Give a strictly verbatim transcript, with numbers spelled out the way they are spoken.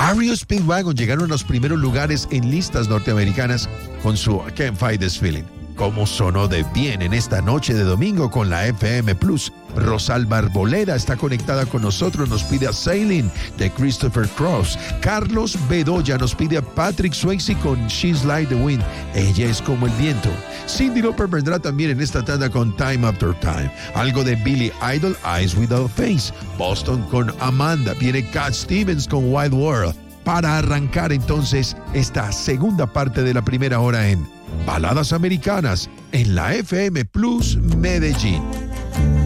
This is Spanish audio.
R E O Speedwagon llegaron a los primeros lugares en listas norteamericanas con su I Can't Fight This Feeling. ¿Cómo sonó de bien en esta noche de domingo con la F M Plus? Rosalba Arboleda está conectada con nosotros, nos pide a Sailing de Christopher Cross. Carlos Bedoya nos pide a Patrick Swayze con She's Like the Wind, ella es como el viento. Cyndi Lauper vendrá también en esta tanda con Time After Time. Algo de Billy Idol, Eyes Without Face. Boston con Amanda, viene Cat Stevens con Wild World. Para arrancar entonces esta segunda parte de la primera hora en Baladas Americanas en la F M Plus Medellín.